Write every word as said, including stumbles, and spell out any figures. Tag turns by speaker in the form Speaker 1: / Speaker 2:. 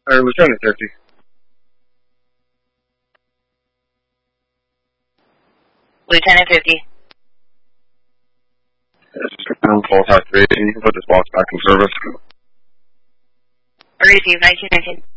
Speaker 1: Or Lieutenant fifty.
Speaker 2: Lieutenant fifty.
Speaker 1: This is confirmed false activation. You can put this box back in service.
Speaker 2: Receive nineteen nineteen.